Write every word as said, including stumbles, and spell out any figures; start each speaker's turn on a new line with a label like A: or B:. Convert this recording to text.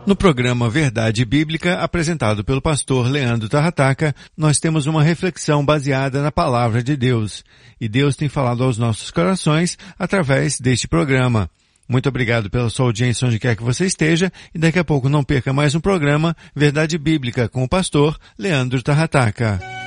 A: No programa Verdade Bíblica, apresentado pelo pastor Leandro Tarrataca, nós temos uma reflexão baseada na Palavra de Deus. E Deus tem falado aos nossos corações através deste programa. Muito obrigado pela sua audiência onde quer que você esteja e daqui a pouco não perca mais um programa Verdade Bíblica com o pastor Leandro Tarrataca.